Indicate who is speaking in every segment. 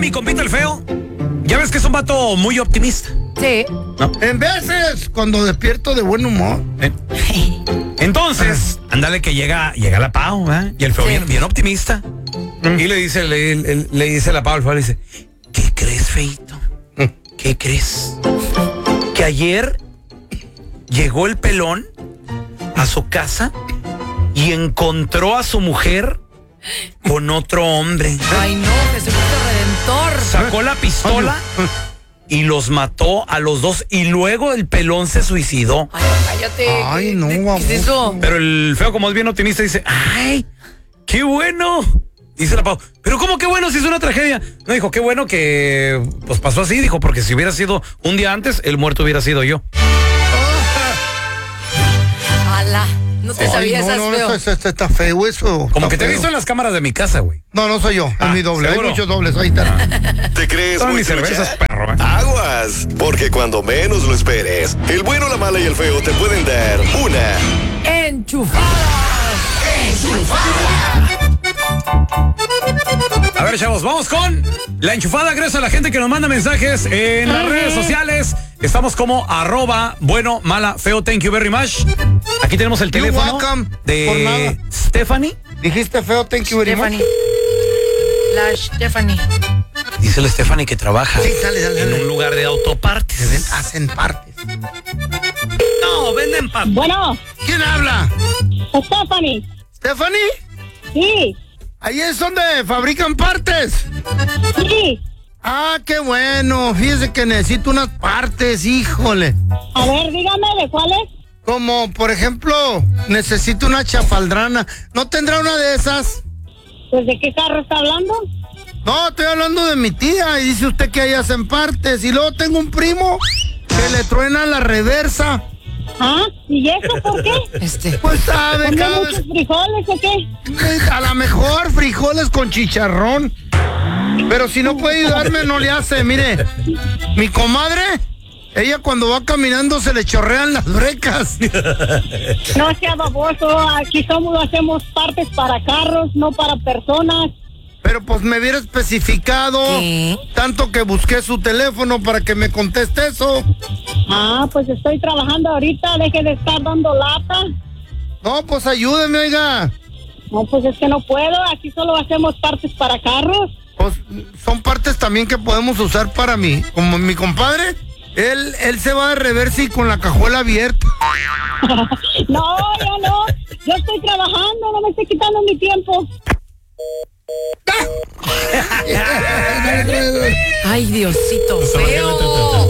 Speaker 1: mi compita el feo. Ya ves que es un vato muy optimista.
Speaker 2: Sí.
Speaker 1: ¿No?
Speaker 3: En veces, cuando despierto de buen humor.
Speaker 1: Entonces, ándale que llega la Pau, ¿eh? Y el feo bien optimista. Y le dice la Pau al feo, le dice, ¿qué crees, feito? ¿Qué crees? Que ayer llegó el pelón a su casa y encontró a su mujer con otro hombre.
Speaker 2: Ay, no, Jesucristo Redentor.
Speaker 1: Sacó la pistola y los mató a los dos y luego el pelón se suicidó.
Speaker 2: Ay, cállate.
Speaker 3: Ay, no,
Speaker 2: ¿Qué es eso?
Speaker 1: Pero el feo, como es bien optimista, dice, ¡ay, qué bueno! Dice la Pau, ¿pero cómo qué bueno si es una tragedia? No, dijo, qué bueno que pues pasó así, dijo, porque si hubiera sido un día antes, el muerto hubiera sido yo.
Speaker 2: Ala, no te sabías esas, feo.
Speaker 3: Está feo eso.
Speaker 1: Como
Speaker 3: está
Speaker 1: que te he
Speaker 3: feo.
Speaker 1: visto en las cámaras de mi casa, güey.
Speaker 3: No soy yo, es mi doble.
Speaker 1: ¿seguro?
Speaker 3: Hay muchos dobles, ahí está.
Speaker 4: ¿Te crees
Speaker 1: Todas
Speaker 4: muy
Speaker 1: mis
Speaker 4: trucha?
Speaker 1: cervezas, perro.
Speaker 4: Aguas, porque cuando menos lo esperes, el bueno, la mala y el feo te pueden dar una
Speaker 2: ¡Enchufada!
Speaker 1: A ver, chavos, vamos con la enchufada. Gracias a la gente que nos manda mensajes en las redes sociales. Estamos como @bueno, mala, feo, thank you very much. Aquí tenemos el teléfono
Speaker 3: welcome. Por
Speaker 1: de
Speaker 3: nada.
Speaker 1: Stephanie.
Speaker 3: Dijiste feo, thank you very much.
Speaker 2: Stephanie. La Stephanie.
Speaker 1: Dice la Stephanie que trabaja
Speaker 3: Sí, dale.
Speaker 1: en un lugar de autopartes.
Speaker 3: Hacen partes.
Speaker 1: No, venden partes.
Speaker 5: Bueno,
Speaker 3: ¿Quién habla?
Speaker 5: Stephanie.
Speaker 3: ¿Stephanie?
Speaker 5: Sí,
Speaker 3: Ahí es donde fabrican partes.
Speaker 5: sí.
Speaker 3: Ah, qué bueno. Fíjese que necesito unas partes, híjole.
Speaker 5: A ver, dígame, ¿de cuáles?
Speaker 3: Como, por ejemplo, necesito una chafaldrana. ¿No tendrá una de esas?
Speaker 5: Pues, ¿de qué carro está hablando?
Speaker 3: No, estoy hablando de mi tía y dice usted que ahí hacen partes. Y luego tengo un primo que le truena la reversa.
Speaker 5: ¿Ah? ¿Y eso por qué?
Speaker 3: Pues sabe,
Speaker 5: ¿Comió
Speaker 3: cada
Speaker 5: muchos
Speaker 3: vez...
Speaker 5: frijoles o qué?
Speaker 3: A lo mejor frijoles con chicharrón. Pero si no puede ayudarme, no le hace. Mire, mi comadre, ella cuando va caminando se le chorrean las brecas.
Speaker 5: No sea baboso, aquí hacemos partes para carros, no para personas.
Speaker 3: Pero pues me hubiera especificado.
Speaker 2: ¿Qué?
Speaker 3: Tanto que busqué su teléfono para que me conteste eso.
Speaker 5: Ah, pues estoy trabajando ahorita, deje de estar dando lata.
Speaker 3: No, pues ayúdeme, oiga.
Speaker 5: No, pues es que no puedo, aquí solo hacemos partes para carros.
Speaker 3: Pues son partes también que podemos usar para mí. Como mi compadre, él se va de reversa y con la cajuela abierta.
Speaker 5: No, yo no, yo estoy trabajando, no me estoy quitando mi tiempo.
Speaker 2: Ay, Diosito, feo.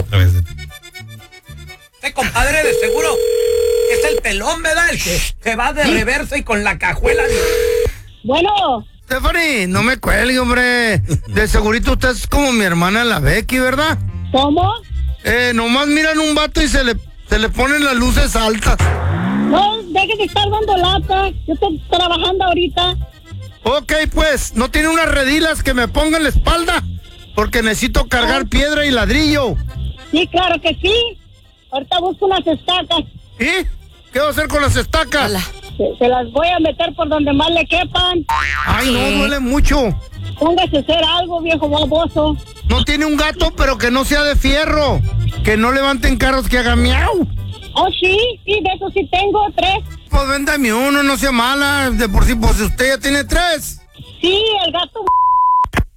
Speaker 1: Este compadre de seguro es el pelón, ¿verdad? El que se va de reversa y con la cajuela.
Speaker 5: Bueno,
Speaker 3: Stephanie, no me cuelgue, hombre. De segurito usted es como mi hermana la Becky, ¿verdad?
Speaker 5: ¿cómo?
Speaker 3: Nomás miran un vato y se le ponen las luces altas.
Speaker 5: No, deje de estar dando lata, yo estoy trabajando ahorita.
Speaker 3: Ok, pues, ¿no tiene unas redilas que me pongan en la espalda? Porque necesito cargar piedra y ladrillo.
Speaker 5: Sí, claro que sí. Ahorita busco unas estacas.
Speaker 3: ¿Y? ¿Qué va a hacer con las estacas?
Speaker 2: Ala.
Speaker 5: Se las voy a meter por donde más le quepan.
Speaker 3: Ay, no, duele mucho.
Speaker 5: Póngase a hacer algo, viejo baboso.
Speaker 3: No tiene un gato, pero que no sea de fierro. Que no levanten carros que hagan miau.
Speaker 5: Oh, sí, de eso sí tengo 3.
Speaker 3: Pues véndame uno, no sea mala. De por sí, pues usted ya tiene 3.
Speaker 5: Sí, el gato